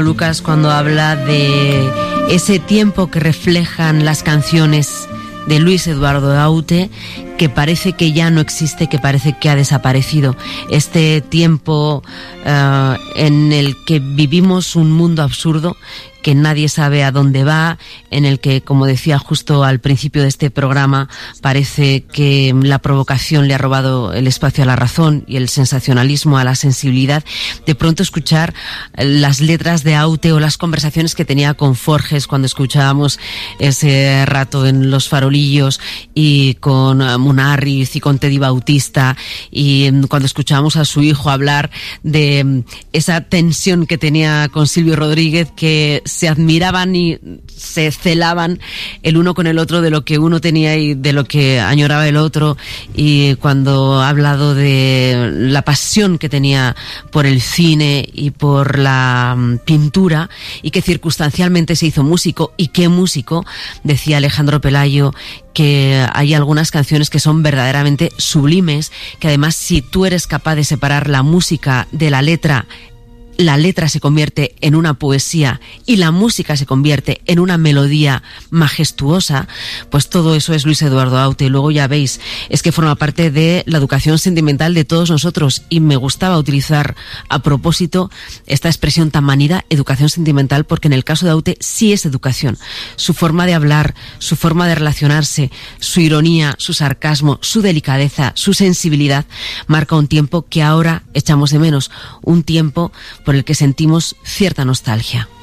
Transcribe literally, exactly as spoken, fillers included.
Lucas, cuando habla de ese tiempo que reflejan las canciones de Luis Eduardo Aute, que parece que ya no existe, que parece que ha desaparecido. Este tiempo uh, en el que vivimos un mundo absurdo, que nadie sabe a dónde va, en el que, como decía justo al principio de este programa, parece que la provocación le ha robado el espacio a la razón y el sensacionalismo a la sensibilidad. De pronto escuchar las letras de Aute o las conversaciones que tenía con Forges cuando escuchábamos ese rato en Los Farolillos y con Munarriz y con Teddy Bautista, y cuando escuchábamos a su hijo hablar de esa tensión que tenía con Silvio Rodríguez, que se admiraban y se celaban el uno con el otro de lo que uno tenía y de lo que añoraba el otro. Y cuando ha hablado de la pasión que tenía por el cine y por la pintura, y que circunstancialmente se hizo músico, y qué músico, decía Alejandro Pelayo que hay algunas canciones que son verdaderamente sublimes, que además, si tú eres capaz de separar la música de la letra, la letra se convierte en una poesía y la música se convierte en una melodía majestuosa. Pues todo eso es Luis Eduardo Aute. Y luego ya veis, es que forma parte de la educación sentimental de todos nosotros, y me gustaba utilizar a propósito esta expresión tan manida, educación sentimental, porque en el caso de Aute sí es educación. Su forma de hablar, su forma de relacionarse, su ironía, su sarcasmo, su delicadeza, su sensibilidad, marca un tiempo que ahora echamos de menos, un tiempo por el que sentimos cierta nostalgia.